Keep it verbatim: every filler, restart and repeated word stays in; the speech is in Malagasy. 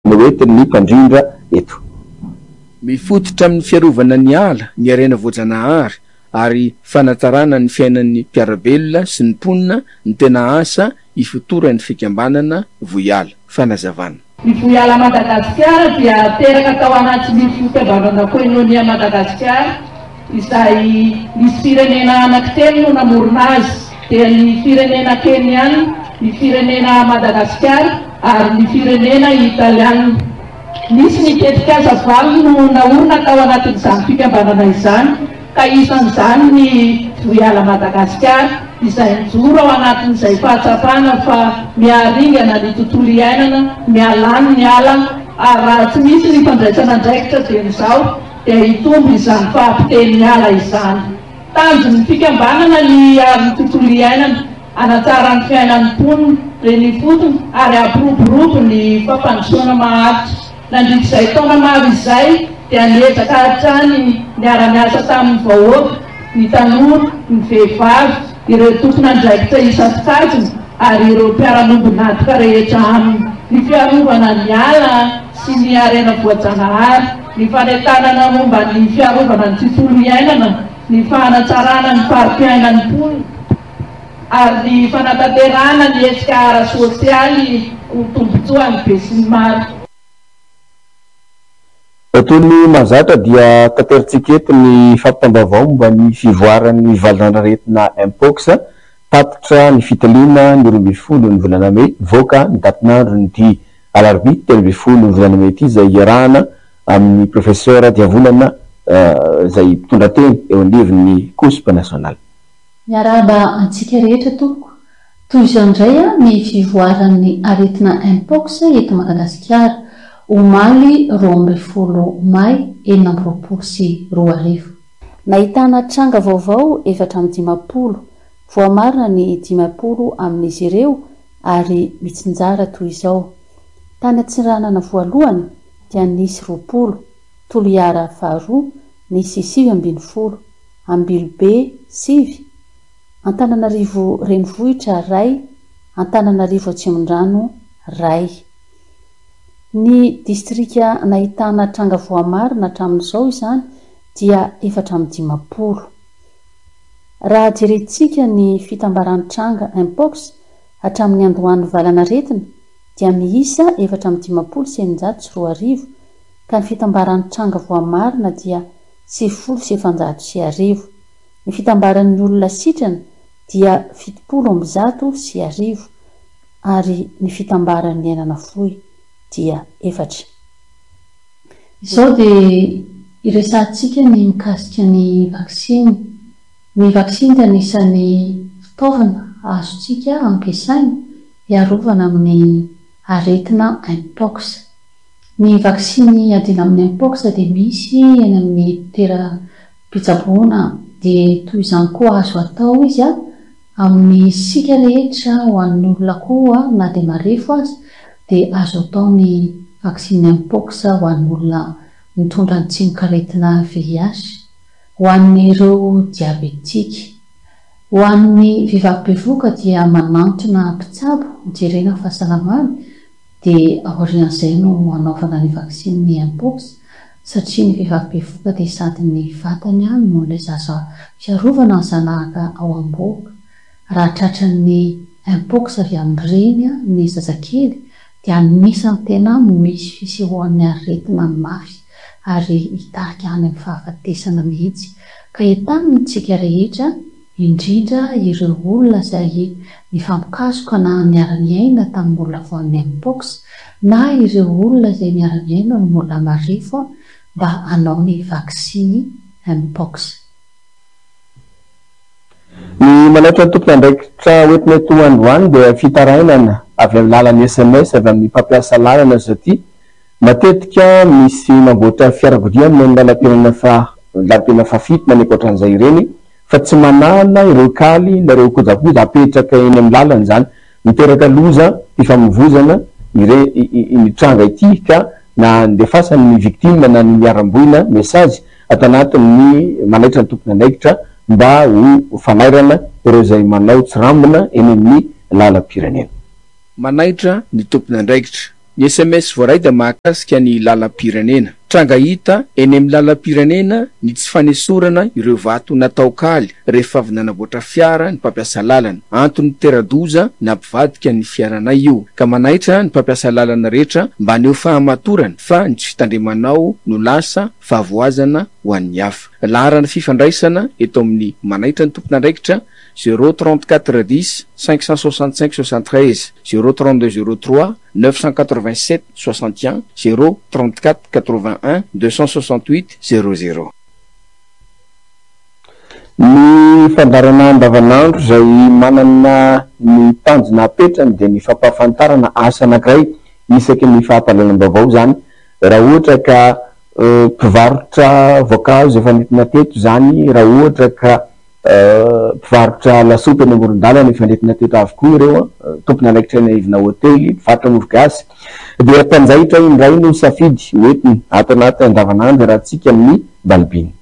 no oetiny mpandrindra eto. Mifototra amin'ny fiarovana ny ala, ny arena voajanahary ary fanatsarana ny fiainan'ny mpiarabelona sy ny mponina ny tena asa ifotoran'ny fikambanana Voiala. Fanazavana. Ny Voiala Madagasikara dia teraka tao anatin'ny fikambanana koinonia Madagasikara izay misy firenena anankitelo no namorona azy, dia ny firenena Keniana, ny firenena Madagasikara ary ny firenena Italiana. Nisy niketrika aza valo no naorina tao anatin'izany fikambanana izany, ka isan'izany ny Voiala Madagasikara izay mijoro ao anatin'izay fahatsapana fa miaringana ny tontolo iainana, mialany ny ala, ary raha tsy misy ny fandraisana andraikitra dia izao dia hitombo izany fahampiteny ala izany. Tanjon'ny fikambanana ny ary tontolo iainana, anatsara ny fiainan'ny mponina reny fotony ary ampiroborobo ny fampandrosoana maharitra. Nandritra taona maro izay dia niezaka hatrany niara-miasa tamin'ny vahoaka, ny tanora, ny vehivavy, ireo tompona andraikitra isan-karazany ary ireo mpiara-miombon'antoka rehetra aminy. Ny fiarovana ny ala sy ny arena voajanahary, ny fanentanana momba ny fiarovana ny tontolo iainana, ny fanatsarana ny farim-piainan'ny mponina ary ny fanatanterahana ny hetsika ara-sosialy ho tombotsoa ny be sy ny maro. Toy ny mazatra dia tanteritsika eto ny fampitambavao momba ny fivoaran'ny valan'aretina Mpox tapitra ny fitaliana ny roa ambin'ny folo ny volana May voaka ny datin'andro ny di alarobia telo ambin'ny folo ny volana May ity, izay iarahana amin'ny professeur Diavolana izay mpitondra teny eo anivon'ny COSP national. Miarahaba antsika rehetra tompoko, toy izao indray ny fivoaran'ny aretina Mpox eto Madagasikara omaly roa ambin'ny folo May enina amby roapolo sy roa arivo. Nahitana tranga vaovao efatra amin'ny dimapolo, voamarina ny dimapolo amin'izy ireo ary mitsinjara toy izao. Tany Antsiranana voalohany dia nisy roapolo, Toliara faharoa nisy sivy ambin'ny folo, Ambilobe sivy, Antananarivo renivohitra ray, Antananarivo Atsimondrano ray. Ny distrika nahitana tranga voamarina hatramin'izao izany dia efatra amin'ny dimapolo. Raha jerentsika ny fitambaran'ny tranga Mpox hatramin'ny andohan'ny valan'aretina dia miisa efatra amin'ny dimapolo sy eninjato sy roa arivo, ka ny fitambaran'ny tranga voamarina dia sivifolo sy efanjato sy arivo. Ny fitambaran'ny olona sitrana dia fitopolo amby zato sy arivo ary ny fitambaran'ny ainana fohy dia efatra. Izao dia iresantsika ny mikasika ny vaksiny. Ny vaksiny dia anisan'ny fitaovana azontsika ampiasaina hiarovana amin'ny aretina Mpox. Ny vaksiny adina amin'ny Mpox dia misy eny amin'ny toeram-pitsaboana, dia toy izany koa azo atao izy amin'ny sika rehetra ho an'ny olona koa na dia marefo azy dia azo atao ny vaksiny Mpox ho an'ny olona mitondra ny tsinonkaretina V I H, ho an'ireo diabetika. Ho an'ny vehivavy bevoka dia manantona mpitsabo jerena fahasalamana dia aorian'izay no anaovana ny vaksiny Mpox, satria ny vehivavy bevoka dia sady ny vatany no lazaza fiarovana ny zanahaka ao am-boka. Raha tratran'ny Mpox avy amin'ireny ny zazakely dia anisan'ny tena misy fisehoan'ny aretina mafy ary hitarika any amin'ny fahafatesana mihitsy. Ka entanina tsika rehetra, indrindra ireo olona izay mifampicasoka na miara-miaina tamin'ny olona voan'ny Mpox na ireo olona izay miara-miaina amin'ny olona marefo mba hanao ny vaksiny Mpox. Ny manaitra ny tompona andraikitra hoentina eto androany dia fitarainana avy amin'ny lalan'ny S M S avy amin'ny mpampiasa lalana zaty. Matetika misy mamboatra fiarakodia amin'ny lalam-pirenena fa lalam-pirenena fafito na ny ankoatran'izay ireny, fa tsy manala ireo kaly na ireo kojakoja apetraka eny amin'ny lalana izany, miteraka loza fifamoivoizana ny tranga ity ka na ndefasany ny victime na ny miaramboina message ato anatin'ny manaitra ny tompona andraikitra mba ho fanairana ireo izay manao tsirambina eny amin'ny lalam-pirenena. Manaitra ny tompona andraikitra Ny S M S voaray da mahakasika ny lalam-pirenena. Tranga hita eny amin'ny lalam-pirenena ny tsy fanesorana ireo vato nataokaly rehefa avy nanamboatra fiara ny mpampiasa lalana. Antony teradoza na mpivadika ny fiaranay io. Ka manaitra ny mpampiasa lalana rehetra mba aneo fahamatorana fa ny tsy fitandremanao no lasa fahavoazana ho an'ny hafa. Laharana fifandraisana eto amin'ny manaitra ny tompon'andraikitra zéro trente-quatre dix cinq cent soixante-cinq soixante-treize zéro trente-deux zéro trois neuf cent quatre-vingt-sept soixante et un zéro trente-quatre quatre-vingt-un deux cent soixante-huit zéro zéro. Ny fandarana andavanandro izay manana ny tanjona apetrany dia ny fampahafantarana asa anankiray isaky ny fahampalalam-baovao zany. Raha ohatra ka mpivarotra voankazo efa nentina teto zany, raha ohatra ka mpivarotra lasopy eny amoron-dalana efa nentina teto avokoa ireo, tompony andraikitra eny ivina hotely, mpivarotra mofogasy, dia mpanjaitra indray no safidy hoentiny ato anaty andavanandro raha tsika amin'ny balibiny.